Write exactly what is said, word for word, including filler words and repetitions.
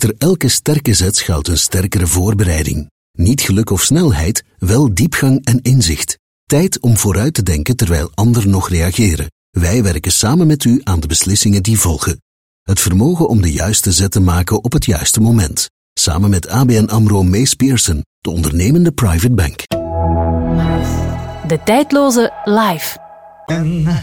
Achter elke sterke zet schuilt een sterkere voorbereiding. Niet geluk of snelheid, wel diepgang en inzicht. Tijd om vooruit te denken terwijl anderen nog reageren. Wij werken samen met u aan de beslissingen die volgen. Het vermogen om de juiste zet te maken op het juiste moment. Samen met A B N AMRO Mace Pearson, de ondernemende private bank. De tijdloze live.